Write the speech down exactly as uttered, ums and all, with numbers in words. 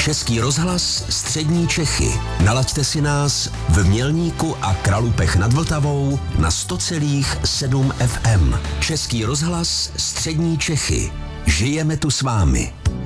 Český rozhlas Střední Čechy. Nalaďte si nás v Mělníku a Kralupech nad Vltavou na sto celá sedm F M. Český rozhlas Střední Čechy. Žijeme tu s vámi.